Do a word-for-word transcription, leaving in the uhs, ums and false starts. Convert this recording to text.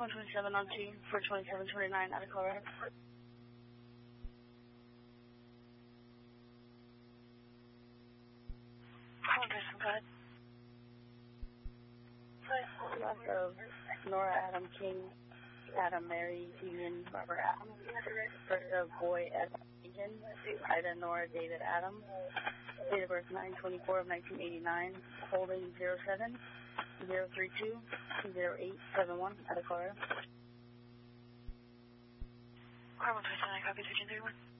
one twenty-seven on G for twenty-seven twenty-nine out of Colorado. Last of Nora Adam King, Adam Mary Union Robert Adam. First of Boy Ed Egan, Ida Nora David Adam. Date of birth nine twenty-four of nineteen eighty-nine. Holding zero seven zero three two zero eight seven one out of Colorado. Car one twenty-seven, copy, switching thirty-one.